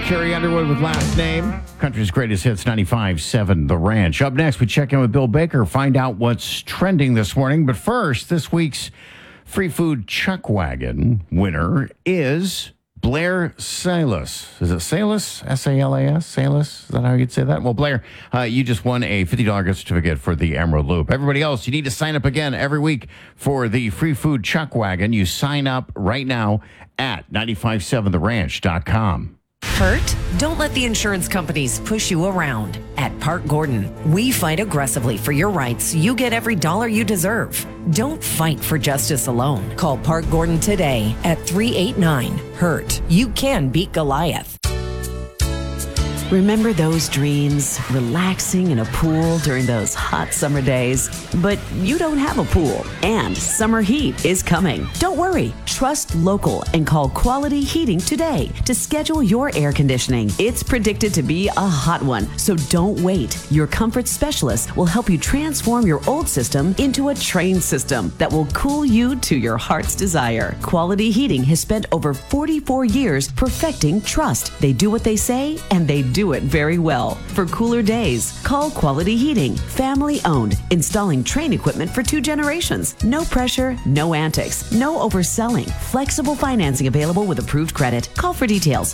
Carrie Underwood with Last Name. Country's greatest hits, 95.7 The Ranch. Up next, we check in with Bill Baker, find out what's trending this morning. But first, this week's Free Food Chuck Wagon winner is Blair Salas. Is it Salas? S-A-L-A-S? Salas? Is that how you'd say that? Well, Blair, you just won a $50 gift certificate for the Emerald Loop. Everybody else, you need to sign up again every week for the Free Food Chuck Wagon. You sign up right now at 957theranch.com. Hurt? Don't let the insurance companies push you around. At Park Gordon, we fight aggressively for your rights. You get every dollar you deserve. Don't fight for justice alone. Call Park Gordon today at 389-HURT. You can beat Goliath. Remember those dreams? Relaxing in a pool during those hot summer days? But you don't have a pool, and summer heat is coming. Don't worry. Trust local and call Quality Heating today to schedule your air conditioning. It's predicted to be a hot one, so don't wait. Your comfort specialist will help you transform your old system into a trained system that will cool you to your heart's desire. Quality Heating has spent over 44 years perfecting trust. They do what they say, and they do it very well. For cooler days, call Quality Heating. Family owned, installing Trane equipment for 2 generations. No pressure, no antics, no overselling. Flexible financing available with approved credit. Call for details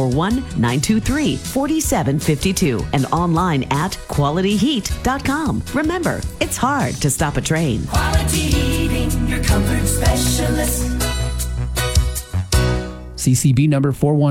541-923-4752 and online at qualityheat.com. Remember, it's hard to stop a train. Quality Heating, your comfort specialist. CCB number 41.